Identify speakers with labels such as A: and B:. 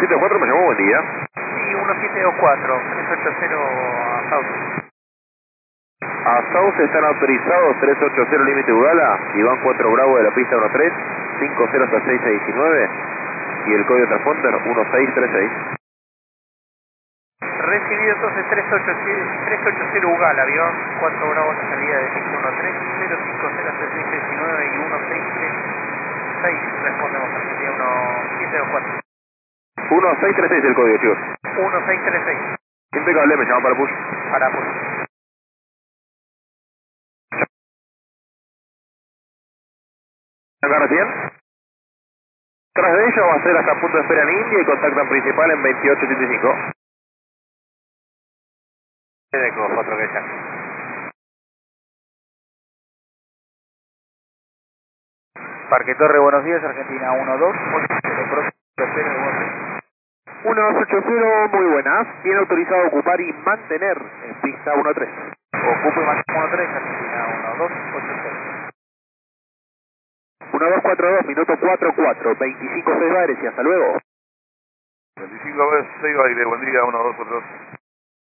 A: 724 me llamó, buen día.
B: Sí, 1724, 380 a South.
A: A South están autorizados 380 límite Ugala, Iván 4 Bravo de la pista 13, 50 hasta 619 y el código transponder 1636.
B: Recibido entonces 380 Ugala, avión 4 Bravo la salida de pista 13, 050 hasta 619 y 1636. Respondemos Argentina 1724.
A: 1636 el código, chicos.
B: 1636.
A: Impecable, me llaman para push.
B: Para pues.
A: ¿Acá recién? Tras de ello va a ser hasta punto de espera en India y contactan principal en 2875.
B: Eco, 4 que ya. Parque Torre, buenos días, Argentina 12.
A: 1280, muy buenas. Tiene autorizado ocupar y mantener en pista 13.
B: Ocupo y máximo 13, Argentina 1280.
A: 1242, minuto 44, 25 6 bares y hasta luego.
C: 25 veces 6 baile, buen día, 1, 2, 4, 2.